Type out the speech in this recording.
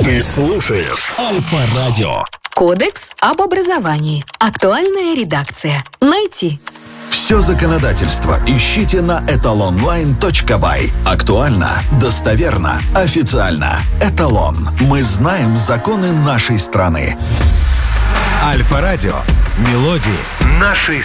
Ты слушаешь Альфа-радио. Кодекс об образовании. Актуальная редакция. Найти. Все законодательство ищите на etalonline.by. Актуально, достоверно, официально. Эталон. Мы знаем законы нашей страны. Альфа-радио. Мелодии нашей